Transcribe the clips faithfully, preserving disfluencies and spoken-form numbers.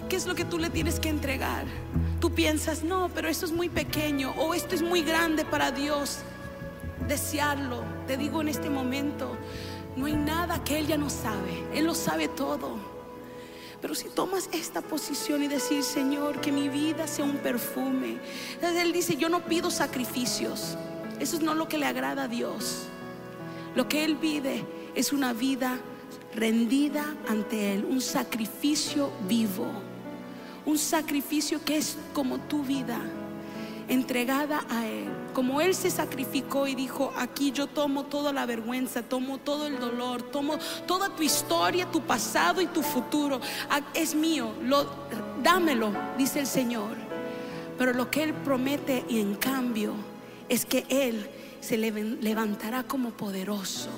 ¿qué es lo que tú le tienes que entregar? Tú piensas, no, pero esto es muy pequeño o esto es muy grande para Dios. Desearlo, te digo en este momento, no hay nada que Él ya no sabe. Él lo sabe todo. Pero si tomas esta posición y decir, Señor, que mi vida sea un perfume. Entonces Él dice, yo no pido sacrificios. Eso no es lo que le agrada a Dios. Lo que Él pide es una vida rendida ante Él, un sacrificio vivo, un sacrificio que es como tu vida, entregada a Él. Como Él se sacrificó y dijo, aquí yo tomo toda la vergüenza, tomo todo el dolor, tomo toda tu historia, tu pasado y tu futuro, es mío, lo, dámelo, dice el Señor. Pero lo que Él promete y en cambio es que Él se levantará como poderoso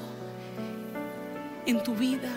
en tu vida.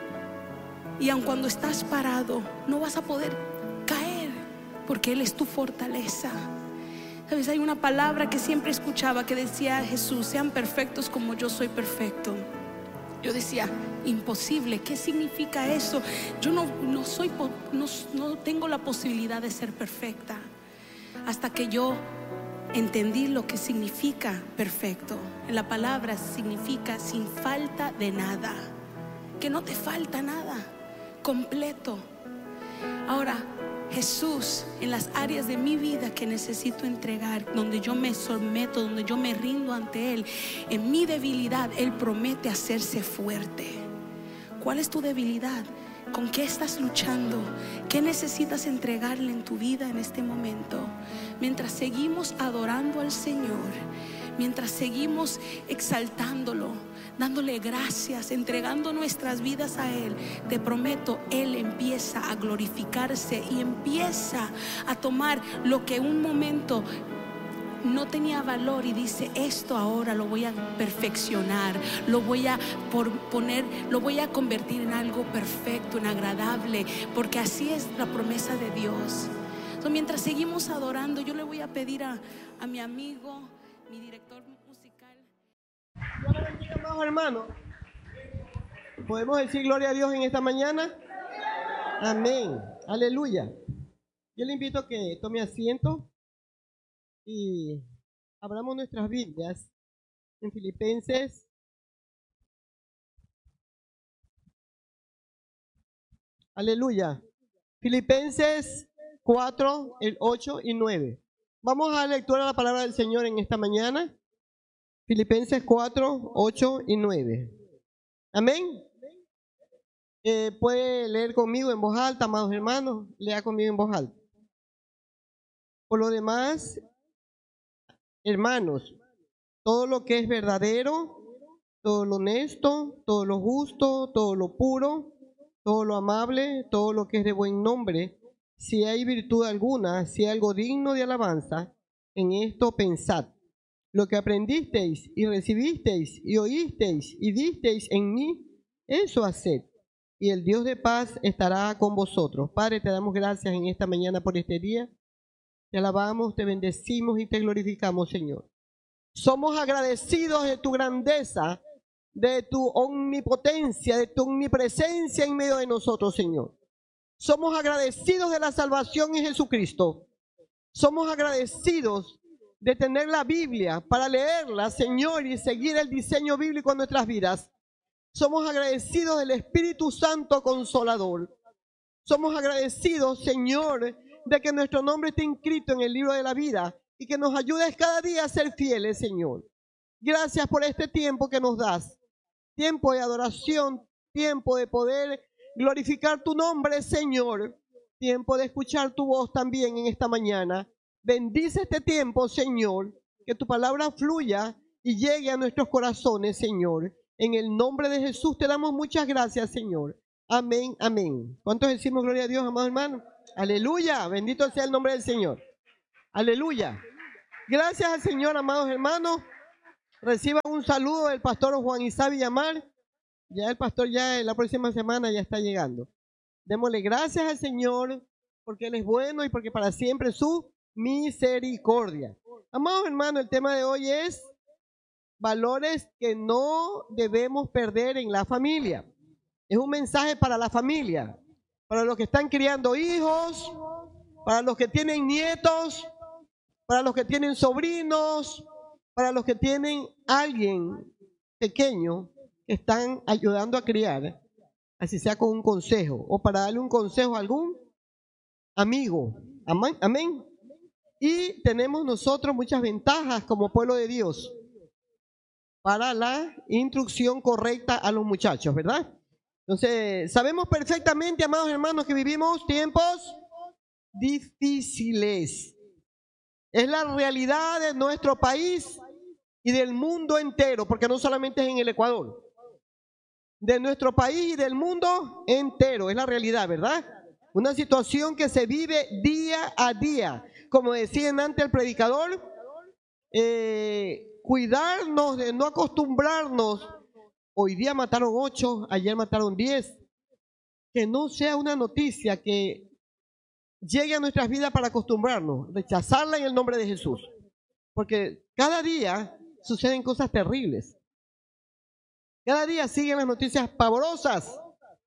Y aun cuando estás parado, no vas a poder caer, porque Él es tu fortaleza. Sabes, hay una palabra que siempre escuchaba que decía Jesús, sean perfectos como yo soy perfecto. Yo decía, imposible, ¿qué significa eso? Yo no, no soy, no, no tengo la posibilidad de ser perfecta. Hasta que yo entendí lo que significa perfecto. En la palabra significa sin falta de nada, que no te falta nada, completo. Ahora, Jesús, en las áreas de mi vida que necesito entregar, donde yo me someto, donde yo me rindo ante Él, en mi debilidad, Él promete hacerse fuerte. ¿Cuál es tu debilidad? ¿Con qué estás luchando? ¿Qué necesitas entregarle en tu vida en este momento? Mientras seguimos adorando al Señor, mientras seguimos exaltándolo, dándole gracias, entregando nuestras vidas a Él, te prometo, Él empieza a glorificarse y empieza a tomar lo que un momento no tenía valor y dice, esto ahora lo voy a perfeccionar, lo voy a por poner, lo voy a convertir en algo perfecto, en agradable, porque así es la promesa de Dios. So, mientras seguimos adorando, yo le voy a pedir a, a mi amigo, mi director musical. Dios le bendiga, amados hermanos. ¿Podemos decir gloria a Dios en esta mañana? Amén, aleluya. Yo le invito a que tome asiento y abramos nuestras Biblias en Filipenses aleluya, Filipenses cuatro, el ocho y nueve. Vamos a lectura la palabra del Señor en esta mañana. Filipenses cuatro, ocho y nueve. Amén. Eh, puede leer conmigo en voz alta, amados hermanos. Lea conmigo en voz alta. Por lo demás, hermanos, todo lo que es verdadero, todo lo honesto, todo lo justo, todo lo puro, todo lo amable, todo lo que es de buen nombre, si hay virtud alguna, si hay algo digno de alabanza, en esto pensad. Lo que aprendisteis y recibisteis y oísteis y disteis en mí, eso haced, y el Dios de paz estará con vosotros. Padre, te damos gracias en esta mañana por este día. Te alabamos, te bendecimos y te glorificamos, Señor. Somos agradecidos de tu grandeza, de tu omnipotencia, de tu omnipresencia en medio de nosotros, Señor. Somos agradecidos de la salvación en Jesucristo. Somos agradecidos de tener la Biblia para leerla, Señor, y seguir el diseño bíblico en nuestras vidas. Somos agradecidos del Espíritu Santo Consolador. Somos agradecidos, Señor, de que nuestro nombre esté inscrito en el libro de la vida y que nos ayudes cada día a ser fieles, Señor. Gracias por este tiempo que nos das. Tiempo de adoración, tiempo de poder glorificar tu nombre, Señor. Tiempo de escuchar tu voz también en esta mañana. Bendice este tiempo, Señor, que tu palabra fluya y llegue a nuestros corazones, Señor. En el nombre de Jesús te damos muchas gracias, Señor. Amén, amén. ¿Cuántos decimos gloria a Dios, amados hermanos? Aleluya, bendito sea el nombre del Señor. Aleluya. Gracias al Señor, amados hermanos. Reciban un saludo del pastor Juan Isá Villamar. Ya el pastor ya la próxima semana ya está llegando. Démosle gracias al Señor porque Él es bueno y porque para siempre su misericordia. Amados hermanos, el tema de hoy es valores que no debemos perder en la familia. Es un mensaje para la familia. para los que están criando hijos, para los que tienen nietos, para los que tienen sobrinos, para los que tienen alguien pequeño que están ayudando a criar, así sea con un consejo, o para darle un consejo a algún amigo. Amén. Amén. Y tenemos nosotros muchas ventajas como pueblo de Dios para la instrucción correcta a los muchachos, ¿verdad? Entonces, sabemos perfectamente, amados hermanos, que vivimos tiempos difíciles. Es la realidad de nuestro país y del mundo entero, porque no solamente es en el Ecuador. De nuestro país y del mundo entero, es la realidad, ¿verdad? Una situación que se vive día a día. Como decía antes el predicador, eh, cuidarnos de no acostumbrarnos. Hoy día mataron ocho, ayer mataron diez. Que no sea una noticia que llegue a nuestras vidas para acostumbrarnos, rechazarla en el nombre de Jesús. Porque cada día suceden cosas terribles. Cada día siguen las noticias pavorosas.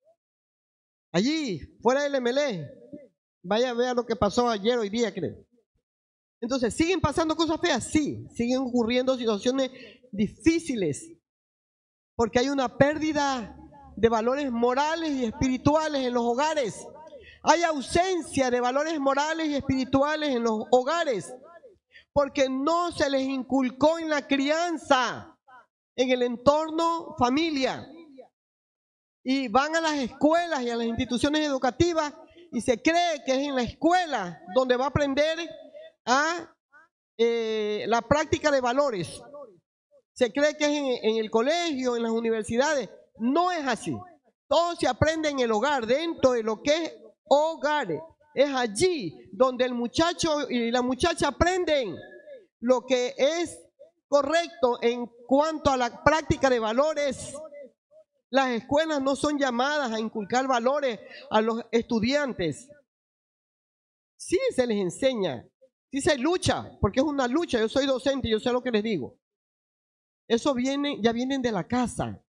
Allí, fuera del M L E, vaya a ver lo que pasó ayer, hoy día, creo. Entonces, ¿siguen pasando cosas feas? Sí, siguen ocurriendo situaciones difíciles, porque hay una pérdida de valores morales y espirituales en los hogares. Hay ausencia de valores morales y espirituales en los hogares, porque no se les inculcó en la crianza, en el entorno familia. Y van a las escuelas y a las instituciones educativas y se cree que es en la escuela donde va a aprender a eh, la práctica de valores. Se cree que es en, en el colegio, en las universidades. No es así. Todo se aprende en el hogar, dentro de lo que es hogares. Es allí donde el muchacho y la muchacha aprenden lo que es correcto en cuanto a la práctica de valores. Las escuelas no son llamadas a inculcar valores a los estudiantes. Sí se les enseña, sí se lucha, porque es una lucha. Yo soy docente, yo sé lo que les digo. Eso viene, ya vienen de la casa.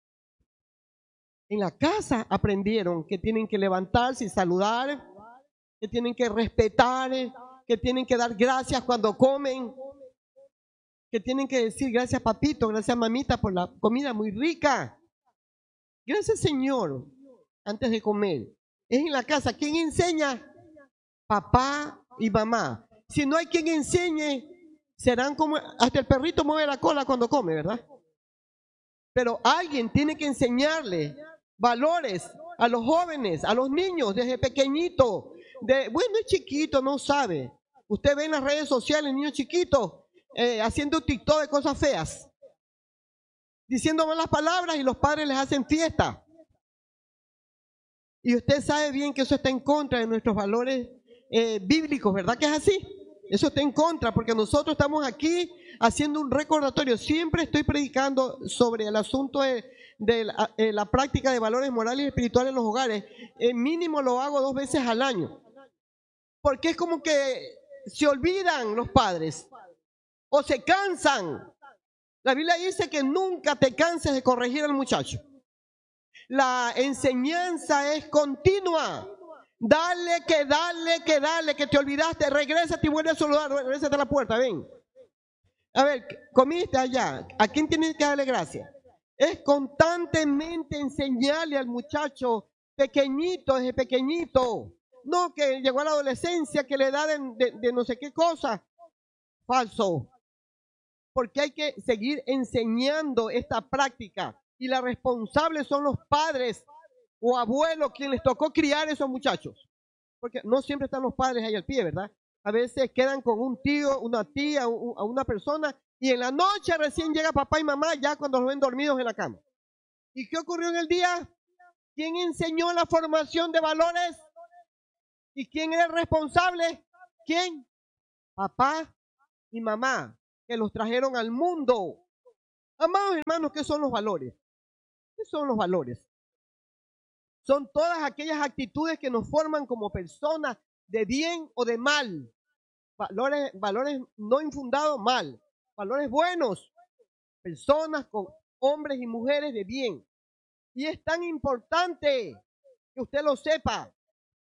En la casa aprendieron que tienen que levantarse y saludar, que tienen que respetar, que tienen que dar gracias cuando comen, que tienen que decir gracias papito, gracias mamita por la comida muy rica. Gracias Señor, antes de comer. Es en la casa. ¿Quién enseña? Papá y mamá. Si no hay quien enseñe, serán como, hasta el perrito mueve la cola cuando come, ¿verdad? Pero alguien tiene que enseñarle valores a los jóvenes, a los niños, desde pequeñito. De, bueno, es chiquito, no sabe. Usted ve en las redes sociales niños chiquitos eh, haciendo TikTok de cosas feas, diciendo malas palabras y los padres les hacen fiesta. Y usted sabe bien que eso está en contra de nuestros valores eh, bíblicos, ¿verdad que es así? Eso está en contra, porque nosotros estamos aquí haciendo un recordatorio. Siempre estoy predicando sobre el asunto de, de la, eh, la práctica de valores morales y espirituales en los hogares. Eh, mínimo lo hago dos veces al año, porque es como que se olvidan los padres o se cansan. La Biblia dice que nunca te canses de corregir al muchacho. La enseñanza es continua. Dale, que dale, que dale, que te olvidaste, regrésate y vuelve a saludar, regrésate a la puerta, ven. A ver, comiste allá, ¿a quién tienes que darle gracias? Es constantemente enseñarle al muchacho pequeñito, desde pequeñito. No que llegó a la adolescencia, que le da de, de, de no sé qué cosa. Falso. Porque hay que seguir enseñando esta práctica. Y la responsable son los padres o abuelos quienes les tocó criar a esos muchachos. Porque no siempre están los padres ahí al pie, ¿verdad? A veces quedan con un tío, una tía, un, a una persona, y en la noche recién llega papá y mamá, ya cuando los ven dormidos en la cama. ¿Y qué ocurrió en el día? ¿Quién enseñó la formación de valores? ¿Y quién era el responsable? ¿Quién? Papá y mamá, que los trajeron al mundo. Amados hermanos, ¿qué son los valores? ¿Qué son los valores? Son todas aquellas actitudes que nos forman como personas de bien o de mal. Valores, valores no infundados, mal. Valores buenos. Personas con hombres y mujeres de bien. Y es tan importante que usted lo sepa.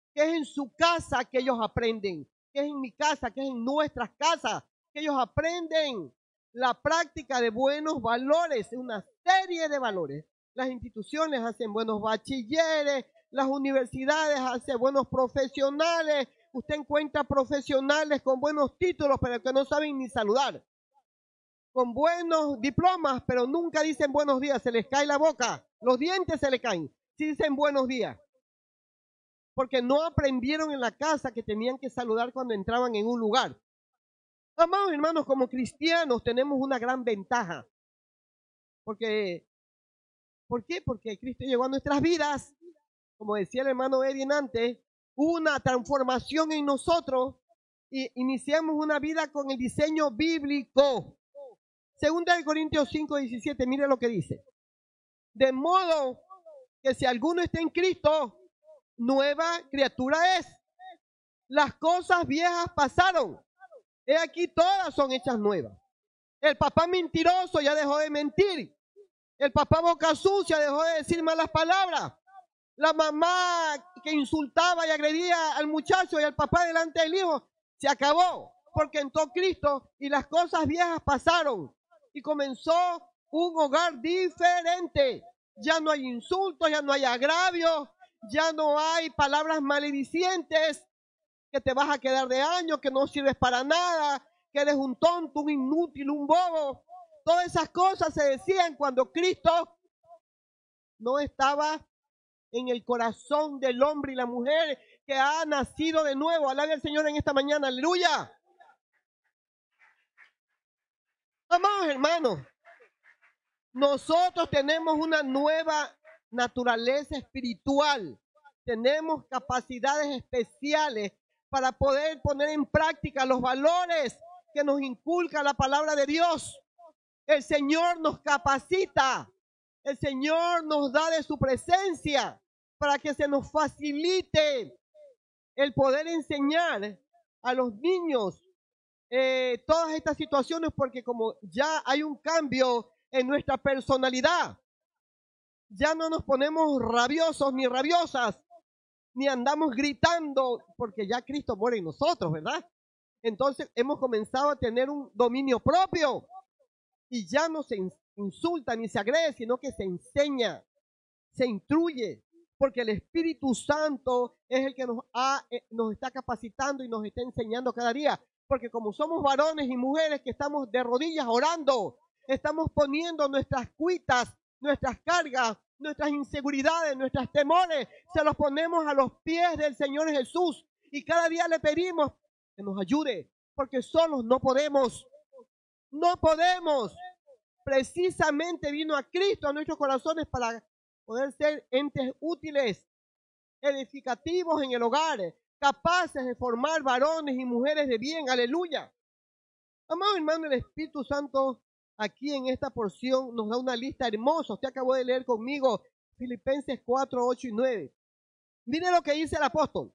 que es en su casa que ellos aprenden, que es en mi casa, que es en nuestras casas, que ellos aprenden la práctica de buenos valores, una serie de valores. Las instituciones hacen buenos bachilleres, las universidades hacen buenos profesionales. Usted encuentra profesionales con buenos títulos, pero que no saben ni saludar. Con buenos diplomas, pero nunca dicen buenos días, se les cae la boca, los dientes se les caen, si dicen buenos días. Porque no aprendieron en la casa que tenían que saludar cuando entraban en un lugar. Amados hermanos, como cristianos tenemos una gran ventaja. Porque, ¿por qué? Porque Cristo llegó a nuestras vidas. Como decía el hermano Edwin antes, hubo una transformación en nosotros y iniciamos una vida con el diseño bíblico. Segunda de Corintios cinco, diecisiete, mire lo que dice. De modo que si alguno está en Cristo, nueva criatura es. Las cosas viejas pasaron. He aquí todas son hechas nuevas. El papá mentiroso ya dejó de mentir. El papá boca sucia dejó de decir malas palabras. La mamá que insultaba y agredía al muchacho y al papá delante del hijo, se acabó. Porque entró Cristo y las cosas viejas pasaron. Y comenzó un hogar diferente. Ya no hay insultos, ya no hay agravios, ya no hay palabras maledicientes, que te vas a quedar de años, que no sirves para nada, que eres un tonto, un inútil, un bobo. Todas esas cosas se decían cuando Cristo no estaba en el corazón del hombre y la mujer que ha nacido de nuevo. Alabe al Señor en esta mañana, aleluya. Amados hermanos, nosotros tenemos una nueva naturaleza espiritual. Tenemos capacidades especiales para poder poner en práctica los valores que nos inculca la palabra de Dios. El Señor nos capacita. El Señor nos da de su presencia para que se nos facilite el poder enseñar a los niños eh, todas estas situaciones, porque como ya hay un cambio en nuestra personalidad, ya no nos ponemos rabiosos ni rabiosas, ni andamos gritando, porque ya Cristo muere en nosotros, ¿verdad? Entonces hemos comenzado a tener un dominio propio y ya no se insulta ni se agrede, sino que se enseña, se instruye, porque el Espíritu Santo es el que nos, ha, eh, nos está capacitando y nos está enseñando cada día, porque como somos varones y mujeres que estamos de rodillas orando, estamos poniendo nuestras cuitas, nuestras cargas, nuestras inseguridades, nuestros temores, se los ponemos a los pies del Señor Jesús y cada día le pedimos que nos ayude, porque solos no podemos, no podemos. Precisamente vino a Cristo a nuestros corazones para poder ser entes útiles, edificativos en el hogar, capaces de formar varones y mujeres de bien, aleluya. Amado hermano, el Espíritu Santo aquí en esta porción nos da una lista hermosa. Usted acabó de leer conmigo Filipenses cuatro, ocho y nueve. Mire lo que dice el apóstol.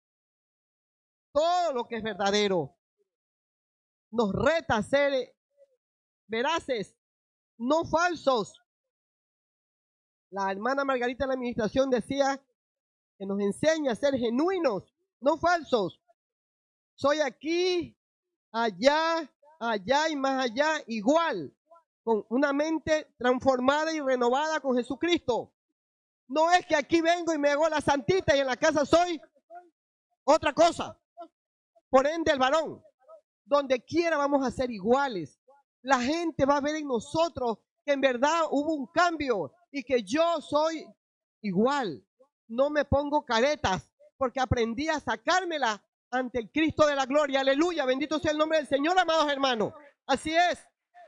Todo lo que es verdadero nos reta a ser veraces, no falsos. La hermana Margarita en la administración decía que nos enseña a ser genuinos, no falsos. Soy aquí, allá, allá y más allá, igual, con una mente transformada y renovada con Jesucristo. No es que aquí vengo y me hago la santita y en la casa soy otra cosa. Por ende, el varón, donde quiera vamos a ser iguales. La gente va a ver en nosotros que en verdad hubo un cambio y que yo soy igual. No me pongo caretas porque aprendí a sacármela ante el Cristo de la gloria. Aleluya, bendito sea el nombre del Señor, amados hermanos. Así es.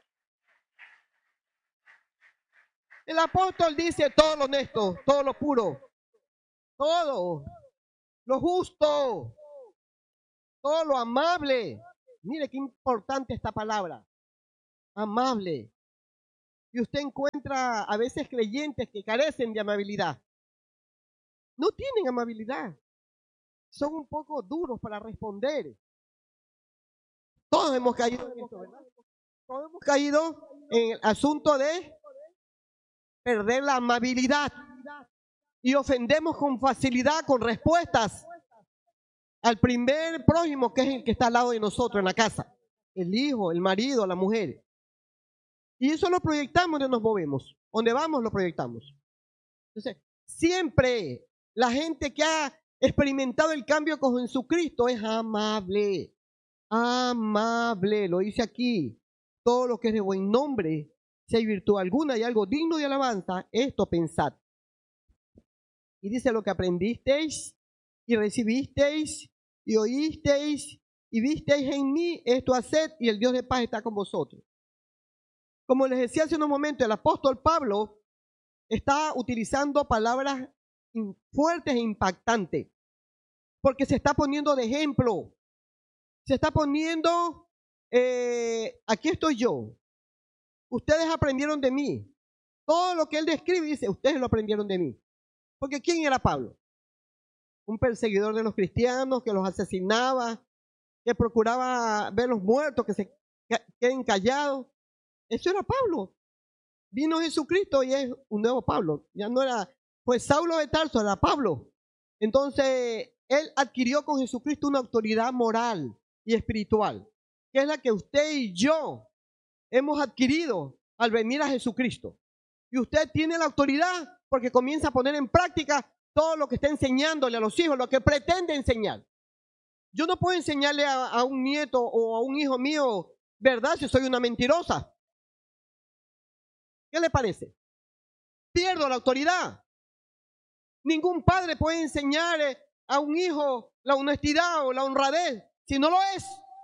El apóstol dice todo lo honesto, todo lo puro, todo lo justo, todo lo amable. Mire qué importante esta palabra, amable. Y usted encuentra a veces creyentes que carecen de amabilidad. No tienen amabilidad. Son un poco duros para responder. Todos hemos caído en esto, ¿verdad? Todos hemos caído en el asunto de perder la amabilidad y ofendemos con facilidad con respuestas al primer prójimo, que es el que está al lado de nosotros en la casa, el hijo, el marido, la mujer. Y eso lo proyectamos donde nos movemos, donde vamos lo proyectamos. Entonces, siempre la gente que ha experimentado el cambio con Jesucristo es amable, amable, lo dice aquí. Todo lo que es de buen nombre, si hay virtud alguna y algo digno de alabanza, esto pensad. Y dice: lo que aprendisteis y recibisteis y oísteis y visteis en mí, esto haced, y el Dios de paz está con vosotros. Como les decía hace unos momentos, el apóstol Pablo está utilizando palabras fuertes e impactantes, porque se está poniendo de ejemplo. Se está poniendo, eh, aquí estoy yo. Ustedes aprendieron de mí. Todo lo que él describe dice, ustedes lo aprendieron de mí. Porque ¿quién era Pablo? Un perseguidor de los cristianos que los asesinaba, que procuraba verlos muertos, que se queden callados. Eso era Pablo. Vino Jesucristo y es un nuevo Pablo. Ya no era, pues Saulo de Tarso era Pablo. Entonces, él adquirió con Jesucristo una autoridad moral y espiritual, que es la que usted y yo hemos adquirido al venir a Jesucristo. Y usted tiene la autoridad porque comienza a poner en práctica todo lo que está enseñándole a los hijos, lo que pretende enseñar. Yo no puedo enseñarle a, a un nieto o a un hijo mío verdad si soy una mentirosa. ¿Qué le parece? Pierdo la autoridad. Ningún padre puede enseñar a un hijo la honestidad o la honradez si no lo es.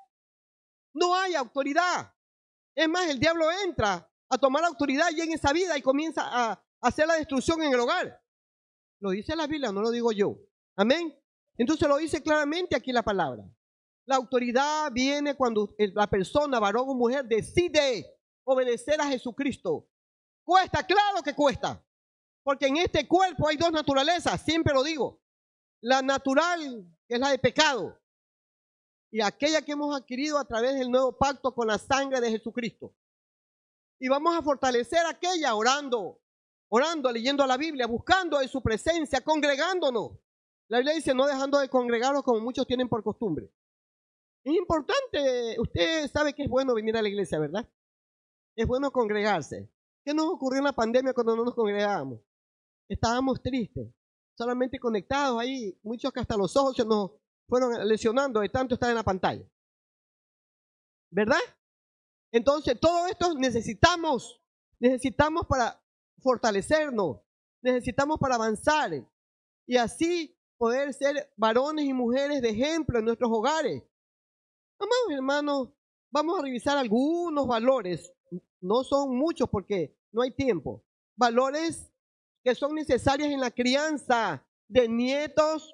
No hay autoridad. Es más, el diablo entra a tomar autoridad ya en esa vida y comienza a hacer la destrucción en el hogar. Lo dice la Biblia, no lo digo yo. Amén. Entonces lo dice claramente aquí la palabra. La autoridad viene cuando la persona, varón o mujer, decide obedecer a Jesucristo. Cuesta, claro que cuesta. Porque en este cuerpo hay dos naturalezas, siempre lo digo. La natural, que es la de pecado, y aquella que hemos adquirido a través del nuevo pacto con la sangre de Jesucristo. Y vamos a fortalecer aquella orando, orando, leyendo la Biblia, buscando en su presencia, congregándonos. La Biblia dice, no dejando de congregarnos como muchos tienen por costumbre. Es importante, usted sabe que es bueno venir a la iglesia, ¿verdad? Es bueno congregarse. ¿Qué nos ocurrió en la pandemia cuando no nos congregábamos? Estábamos tristes, solamente conectados ahí, muchos que hasta los ojos se nos fueron lesionando de tanto estar en la pantalla. ¿Verdad? Entonces, todo esto necesitamos, necesitamos para fortalecernos, necesitamos para avanzar y así poder ser varones y mujeres de ejemplo en nuestros hogares. Amados hermanos, vamos a revisar algunos valores, no son muchos porque no hay tiempo, valores que son necesarios en la crianza de nietos,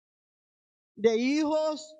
de hijos,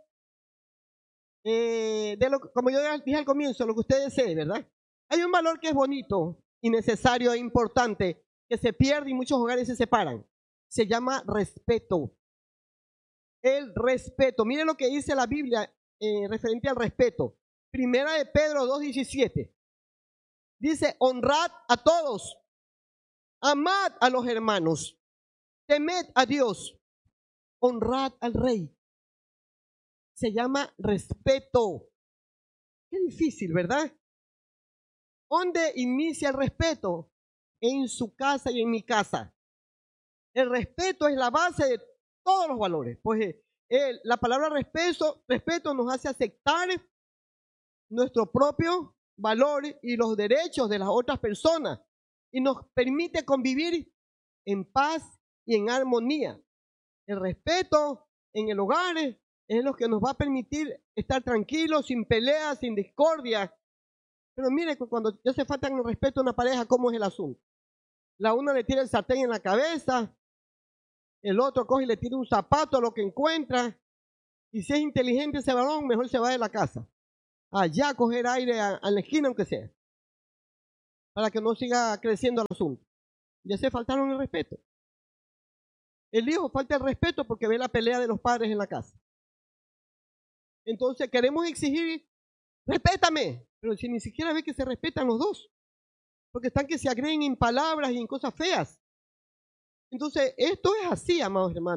eh, de lo, como yo dije al comienzo, lo que usted desee, ¿verdad? Hay un valor que es bonito y necesario e importante, que se pierde y muchos hogares se separan. Se llama respeto. El respeto. Mire lo que dice la Biblia eh, referente al respeto. Primera de Pedro dos diecisiete. Dice, honrad a todos, amad a los hermanos, temed a Dios, honrad al rey. Se llama respeto. Qué difícil, ¿verdad? ¿Dónde inicia el respeto? En su casa y en mi casa. El respeto es la base de todos los valores. Pues eh, la palabra respeto, respeto nos hace aceptar nuestro propio valor y los derechos de las otras personas y nos permite convivir en paz y en armonía. El respeto en el hogar es lo que nos va a permitir estar tranquilos, sin peleas, sin discordia. Pero mire, cuando ya se falta el respeto a una pareja, ¿cómo es el asunto? La una le tira el sartén en la cabeza, el otro coge y le tira un zapato a lo que encuentra, y si es inteligente ese varón, mejor se va de la casa. Allá a coger aire a, a la esquina, aunque sea, para que no siga creciendo el asunto. Ya se faltaron el respeto. El hijo falta el respeto porque ve la pelea de los padres en la casa. Entonces queremos exigir, respétame, pero si ni siquiera ve que se respetan los dos, porque están que se agreden en palabras y en cosas feas. Entonces esto es así, amados hermanos,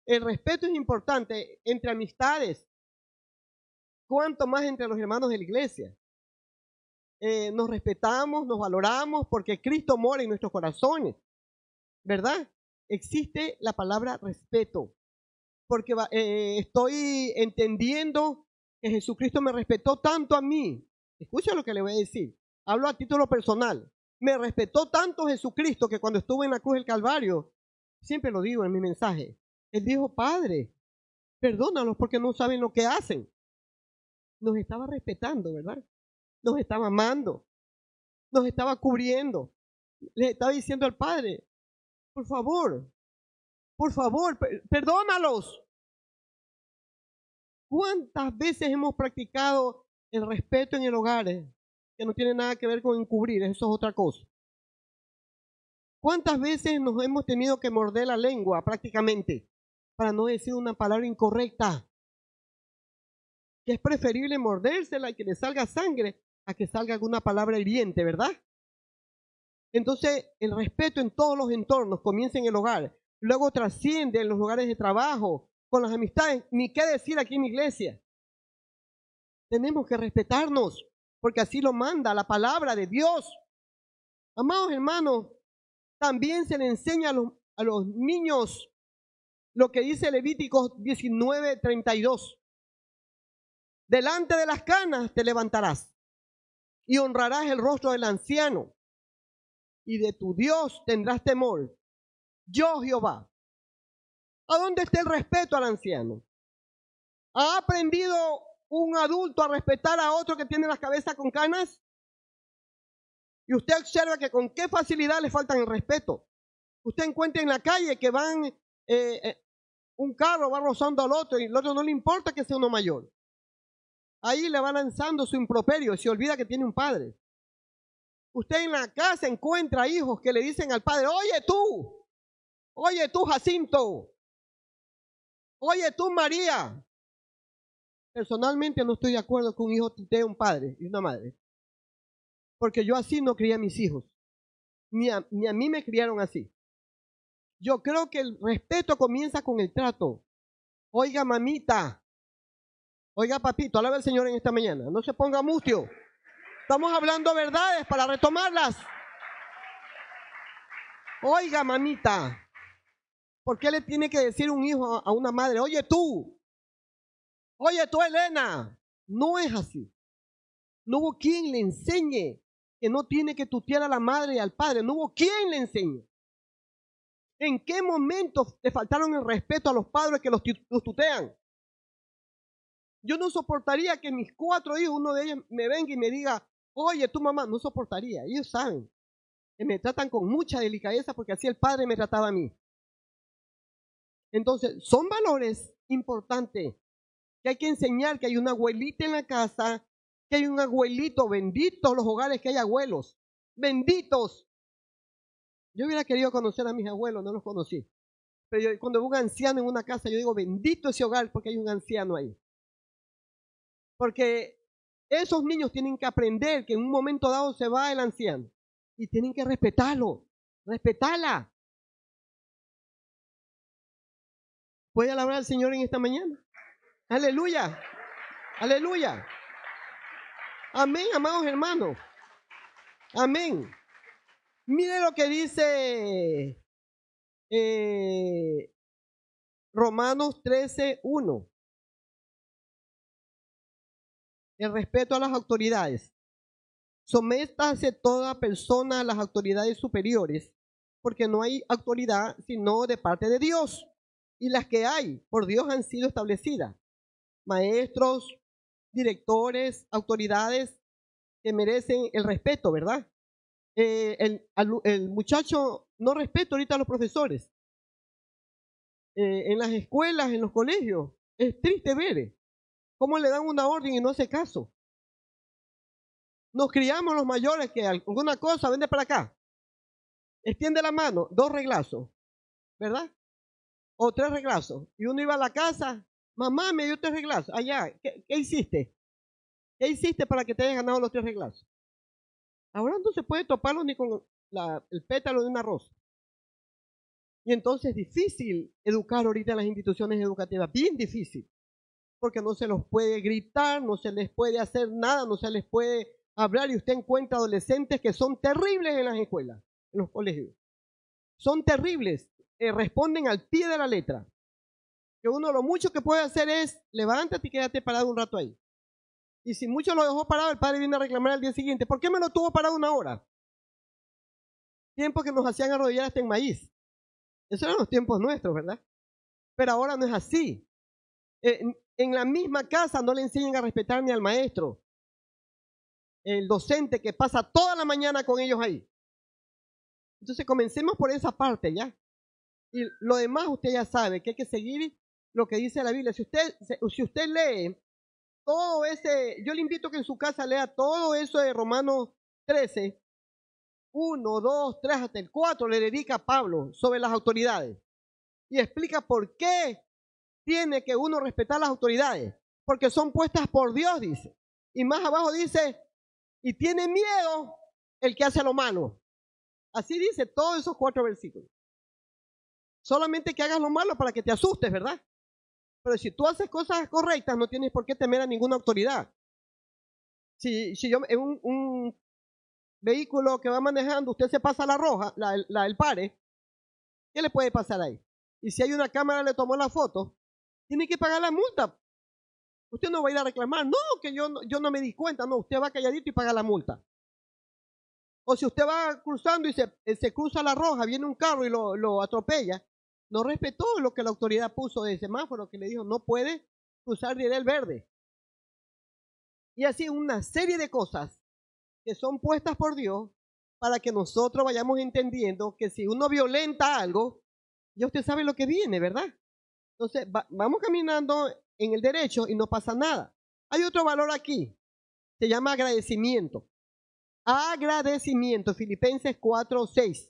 El respeto es importante entre amistades, cuanto más entre los hermanos de la iglesia. Eh, nos respetamos, nos valoramos porque Cristo mora en nuestros corazones, ¿verdad? Existe la palabra respeto, porque eh, estoy entendiendo que Jesucristo me respetó tanto a mí. Escucha lo que le voy a decir. Hablo a título personal. Me respetó tanto Jesucristo que cuando estuve en la cruz del Calvario, siempre lo digo en mi mensaje, Él dijo: Padre, perdónalos porque no saben lo que hacen. Nos estaba respetando, ¿verdad? Nos estaba amando, nos estaba cubriendo. Le estaba diciendo al Padre: por favor, por favor, perdónalos. ¿Cuántas veces hemos practicado el respeto en el hogar? Que no tiene nada que ver con encubrir, eso es otra cosa. ¿Cuántas veces nos hemos tenido que morder la lengua prácticamente para no decir una palabra incorrecta? Que es preferible mordérsela y que le salga sangre a que salga alguna palabra hiriente, ¿verdad? Entonces, el respeto en todos los entornos comienza en el hogar, luego trasciende en los lugares de trabajo, con las amistades, ni qué decir aquí en mi iglesia. Tenemos que respetarnos, porque así lo manda la palabra de Dios. Amados hermanos, también se le enseña a los, a los niños lo que dice Levíticos diecinueve, treinta y dos. Delante de las canas te levantarás y honrarás el rostro del anciano, y de tu Dios tendrás temor. Yo, Jehová. ¿A dónde está el respeto al anciano? ¿Ha aprendido un adulto a respetar a otro que tiene la cabeza con canas? Y usted observa que con qué facilidad le faltan el respeto. Usted encuentra en la calle que van, eh, eh, un carro va rozando al otro y el otro no le importa que sea uno mayor. Ahí le va lanzando su improperio y se olvida que tiene un padre. Usted en la casa encuentra hijos que le dicen al padre: oye tú, oye tú Jacinto, oye tú María. Personalmente no estoy de acuerdo que un hijo tutee a un padre y una madre, porque yo así no crié a mis hijos, ni a, ni a mí me criaron así. Yo creo que el respeto comienza con el trato. Oiga mamita, oiga papito, alaba al Señor en esta mañana, no se ponga mustio. Estamos hablando verdades para retomarlas. Oiga, mamita, ¿por qué le tiene que decir un hijo a una madre: oye tú, oye tú Elena? No es así. No hubo quien le enseñe que no tiene que tutear a la madre y al padre. No hubo quien le enseñe. ¿En qué momento te faltaron el respeto a los padres que los, los tutean? Yo no soportaría que mis cuatro hijos, uno de ellos me venga y me diga: oye, tu mamá. No soportaría. Ellos saben que me tratan con mucha delicadeza porque así el padre me trataba a mí. Entonces, son valores importantes que hay que enseñar, que hay una abuelita en la casa, que hay un abuelito. Benditos los hogares que hay abuelos. Benditos. Yo hubiera querido conocer a mis abuelos, no los conocí. Pero yo, cuando veo un anciano en una casa, yo digo: bendito ese hogar porque hay un anciano ahí. Porque esos niños tienen que aprender que en un momento dado se va el anciano y tienen que respetarlo, respetarla. ¿Puede alabar al Señor en esta mañana? Aleluya, aleluya. Amén, amados hermanos. Amén. Mire lo que dice eh, Romanos trece, uno. El respeto a las autoridades. Sométase toda persona a las autoridades superiores, porque no hay autoridad sino de parte de Dios, y las que hay por Dios han sido establecidas. Maestros, directores, autoridades que merecen el respeto, ¿verdad? Eh, el, el muchacho no respeta ahorita a los profesores. Eh, en las escuelas, en los colegios, es triste ver cómo le dan una orden y no hace caso. Nos criamos los mayores que alguna cosa, vende para acá, extiende la mano, dos reglazos, ¿verdad? O tres reglazos. Y uno iba a la casa: mamá, me dio tres reglazos. Allá, ¿qué, qué hiciste? ¿Qué hiciste para que te hayas ganado los tres reglazos? Ahora no se puede toparlo ni con la, el pétalo de una rosa. Y entonces es difícil educar ahorita en las instituciones educativas, bien difícil, porque no se los puede gritar, no se les puede hacer nada, no se les puede hablar, y usted encuentra adolescentes que son terribles en las escuelas, en los colegios. Son terribles, eh, responden al pie de la letra. Que uno lo mucho que puede hacer es, levántate y quédate parado un rato ahí. Y si mucho lo dejó parado, el padre viene a reclamar al día siguiente, ¿por qué me lo tuvo parado una hora? Tiempo que nos hacían arrodillar hasta en maíz. Esos eran los tiempos nuestros, ¿verdad? Pero ahora no es así. En, en la misma casa no le enseñan a respetar ni al maestro, el docente que pasa toda la mañana con ellos ahí. Entonces comencemos por esa parte, ¿ya? Y lo demás usted ya sabe que hay que seguir lo que dice la Biblia. Si usted, si usted lee todo ese, yo le invito a que en su casa lea todo eso de Romanos trece, uno, dos, tres, hasta el cuatro, le dedica a Pablo sobre las autoridades. Y explica por qué tiene que uno respetar las autoridades. Porque son puestas por Dios, dice. Y más abajo dice, y tiene miedo el que hace lo malo. Así dice todos esos cuatro versículos. Solamente que hagas lo malo para que te asustes, ¿verdad? Pero si tú haces cosas correctas, no tienes por qué temer a ninguna autoridad. Si, si yo en un, un vehículo que va manejando, usted se pasa la roja, la, la el pare, ¿qué le puede pasar ahí? Y si hay una cámara le tomó la foto, tiene que pagar la multa. Usted no va a ir a reclamar, no, que yo, yo no me di cuenta, no, usted va calladito y paga la multa. O si usted va cruzando y se, se cruza la roja, viene un carro y lo, lo atropella, no respetó lo que la autoridad puso de semáforo, que le dijo, no puede cruzar ni el verde. Y así una serie de cosas que son puestas por Dios para que nosotros vayamos entendiendo que si uno violenta algo, ya usted sabe lo que viene, ¿verdad? Entonces, va, vamos caminando en el derecho y no pasa nada. Hay otro valor aquí, se llama agradecimiento. Agradecimiento, Filipenses cuatro, seis.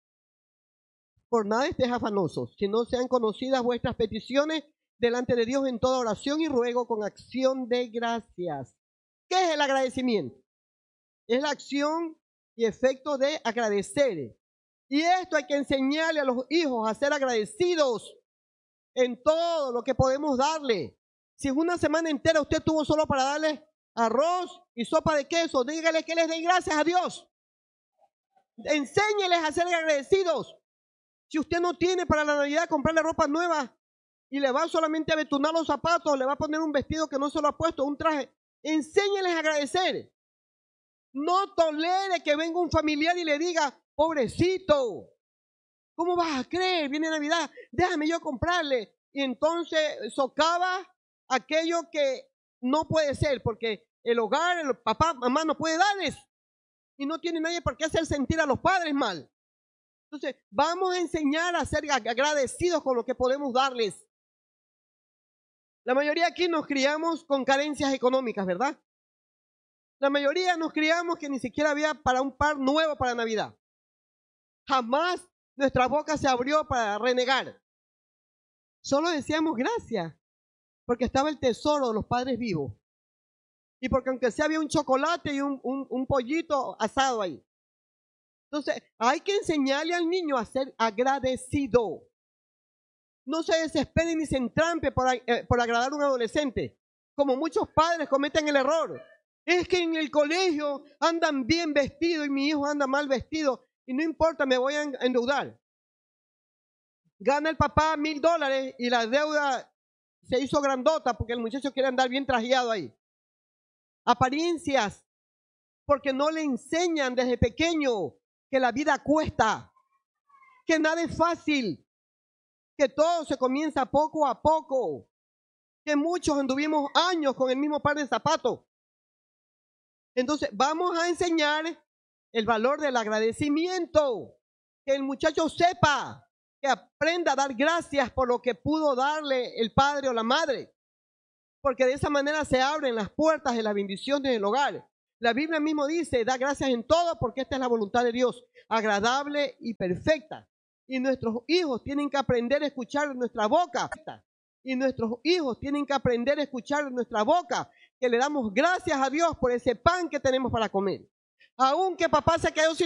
Por nada estés afanosos, sino sean conocidas vuestras peticiones delante de Dios en toda oración y ruego con acción de gracias. ¿Qué es el agradecimiento? Es la acción y efecto de agradecer. Y esto hay que enseñarle a los hijos a ser agradecidos en todo lo que podemos darle. Si en una semana entera usted tuvo solo para darle arroz y sopa de queso, dígale que les den gracias a Dios. Enséñeles a ser agradecidos. Si usted no tiene para la Navidad comprarle ropa nueva y le va solamente a betonar los zapatos, le va a poner un vestido que no se lo ha puesto, un traje, enséñeles a agradecer. No tolere que venga un familiar y le diga, pobrecito, ¿cómo vas a creer? Viene Navidad, déjame yo comprarle. Y entonces socava aquello que no puede ser, porque el hogar, el papá, mamá no puede darles. Y no tiene nadie por qué hacer sentir a los padres mal. Entonces, vamos a enseñar a ser agradecidos con lo que podemos darles. La mayoría aquí nos criamos con carencias económicas, ¿verdad? La mayoría nos criamos que ni siquiera había para un par nuevo para Navidad. Jamás nuestra boca se abrió para renegar. Solo decíamos gracias, porque estaba el tesoro de los padres vivos. Y porque aunque sea había un chocolate y un, un, un pollito asado ahí. Entonces, hay que enseñarle al niño a ser agradecido. No se desespere ni se entrampe por, eh, por agradar a un adolescente, como muchos padres cometen el error. Es que en el colegio andan bien vestidos y mi hijo anda mal vestido y no importa, me voy a endeudar. Gana el papá mil dólares y la deuda se hizo grandota porque el muchacho quiere andar bien trajeado ahí. Apariencias, porque no le enseñan desde pequeño que la vida cuesta, que nada es fácil, que todo se comienza poco a poco, que muchos anduvimos años con el mismo par de zapatos. Entonces vamos a enseñar el valor del agradecimiento, que el muchacho sepa, que aprenda a dar gracias por lo que pudo darle el padre o la madre, porque de esa manera se abren las puertas de la bendición del hogar. La Biblia mismo dice, da gracias en todo porque esta es la voluntad de Dios, agradable y perfecta. Y nuestros hijos tienen que aprender a escuchar nuestra boca. Y nuestros hijos tienen que aprender a escuchar nuestra boca, que le damos gracias a Dios por ese pan que tenemos para comer. Aunque papá se quedó sin